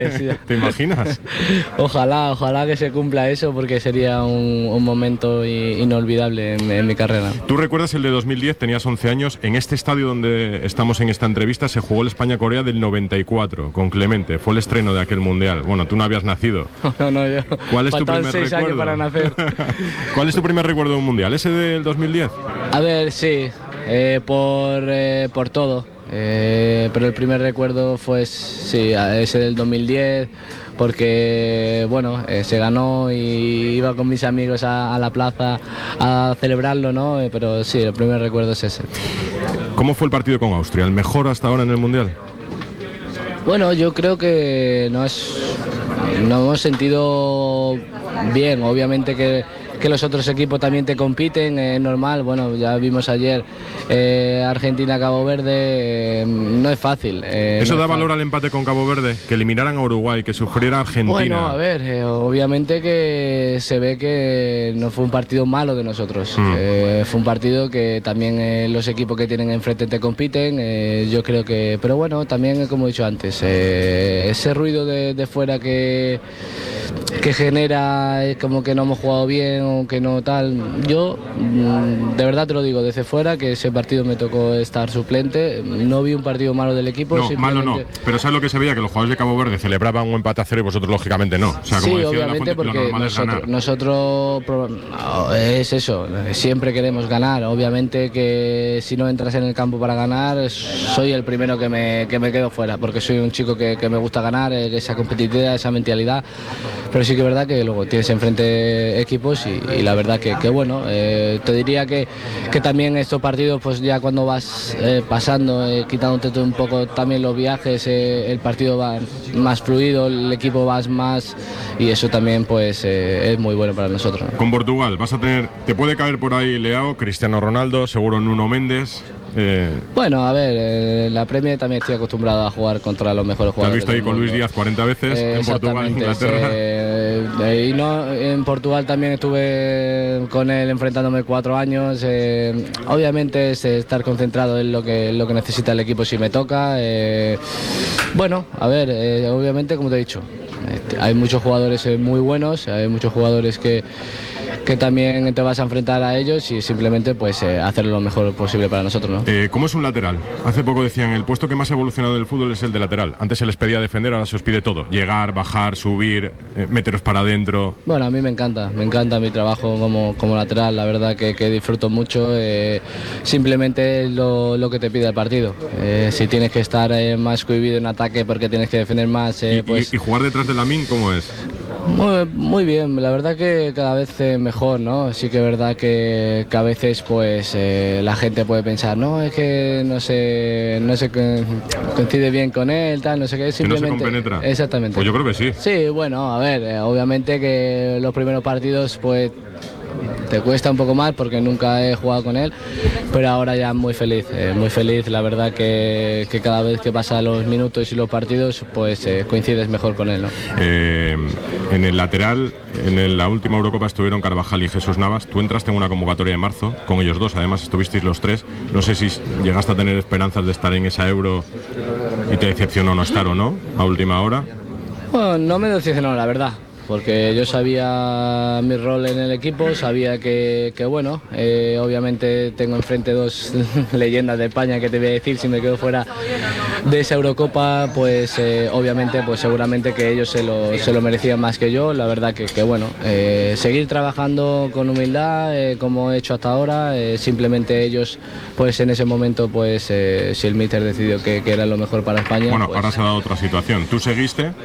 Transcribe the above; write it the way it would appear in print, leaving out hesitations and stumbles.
¿Te imaginas? Ojalá que se cumpla eso, porque sería un momento inolvidable en mi carrera. ¿Tú recuerdas el de 2010? Tenías 11 años. En este estadio donde estamos en esta entrevista se jugó el España-Corea del 94 con Clemente. Fue el estreno de aquel mundial. Bueno, tú no habías nacido. No, yo. ¿Cuál es tu Faltaban primer 6 años recuerdo? para nacer. ¿Cuál es tu primer recuerdo de un mundial? ¿Ese del 2010? A ver, sí, por todo. Pero el primer recuerdo fue, sí, ese del 2010, porque bueno, se ganó y iba con mis amigos a la plaza a celebrarlo, ¿no? Pero sí, el primer recuerdo es ese. ¿Cómo fue el partido con Austria? ¿El mejor hasta ahora en el mundial? Bueno, yo creo que nos hemos sentido bien. Obviamente que los otros equipos también te compiten, es normal. Bueno, ya vimos ayer Argentina-Cabo Verde, no es fácil. ¿Eso da valor al empate con Cabo Verde? Que eliminaran a Uruguay, que sufriera Argentina. Bueno, a ver, obviamente que se ve que no fue un partido malo de nosotros. Fue un partido que también los equipos que tienen enfrente te compiten. Yo creo que, pero bueno, también como he dicho antes, ese ruido de fuera que genera como que no hemos jugado bien o que no tal. Yo de verdad te lo digo desde fuera, que ese partido me tocó estar suplente. No vi un partido malo del equipo. No, malo no. Pero ¿sabes lo que se veía? Que los jugadores de Cabo Verde celebraban un empate a 0 y vosotros lógicamente no. O sea, como sí, decía obviamente, la fuente, porque nosotros es eso, siempre queremos ganar. Obviamente que si no entras en el campo para ganar, soy el primero que me quedo fuera, porque soy un chico que me gusta ganar, esa competitividad, esa mentalidad. Pero sí que es verdad que luego tienes enfrente equipos y la verdad que bueno, te diría que también estos partidos, pues ya cuando vas pasando, quitándote un poco también los viajes, el partido va más fluido, el equipo va más, y eso también pues es muy bueno para nosotros, ¿no? Con Portugal vas a tener, te puede caer por ahí Leao, Cristiano Ronaldo, seguro Nuno Méndez. Bueno, a ver, la Premier también estoy acostumbrado a jugar contra los mejores jugadores. ¿Te has visto ahí con Luis Díaz 40 veces en Portugal, Inglaterra? Y no, en Portugal también estuve con él enfrentándome 4 años. Obviamente es estar concentrado en lo que necesita el equipo si me toca. Bueno, a ver, obviamente como te he dicho, hay muchos jugadores muy buenos, hay muchos jugadores que también te vas a enfrentar a ellos y simplemente pues hacerlo lo mejor posible para nosotros, ¿no? ¿Cómo es un lateral? Hace poco decían, el puesto que más ha evolucionado del fútbol es el de lateral. Antes se les pedía defender, ahora se os pide todo. Llegar, bajar, subir, meteros para adentro. Bueno, a mí me encanta mi trabajo como lateral, la verdad que disfruto mucho. Simplemente lo que te pide el partido. Si tienes que estar más cohibido en ataque porque tienes que defender más, ¿Y jugar detrás de Lamine cómo es? Muy bien, la verdad que cada vez mejor, ¿no? Sí que es verdad que a veces pues la gente puede pensar, no, es que no se coincide bien con él, tal, no sé qué, simplemente... ¿Que no se compenetra? Exactamente. Pues yo creo que sí. Sí, bueno, a ver, obviamente que los primeros partidos pues te cuesta un poco más porque nunca he jugado con él, pero ahora ya muy feliz, la verdad que cada vez que pasan los minutos y los partidos pues coincides mejor con él, ¿no? En el lateral, en la última Eurocopa estuvieron Carvajal y Jesús Navas. Tú entraste en una convocatoria de marzo con ellos dos, además estuvisteis los tres. No sé si llegaste a tener esperanzas de estar en esa Euro y te decepcionó no estar o no a última hora. Bueno, no me decepcionó, la verdad, porque yo sabía mi rol en el equipo, sabía que bueno, obviamente tengo enfrente 2 leyendas de España, que te voy a decir, si me quedo fuera de esa Eurocopa, pues obviamente, pues seguramente que ellos se lo merecían más que yo. La verdad que bueno, seguir trabajando con humildad, como he hecho hasta ahora, simplemente ellos, pues en ese momento, pues si el míster decidió que era lo mejor para España. Bueno, pues... ahora se ha dado otra situación. Tú seguiste,